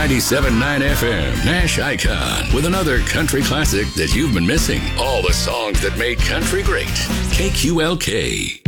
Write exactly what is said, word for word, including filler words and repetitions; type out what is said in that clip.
ninety-seven point nine F M, Nash Icon, with another country classic that you've been missing. All the songs that made country great. K Q L K.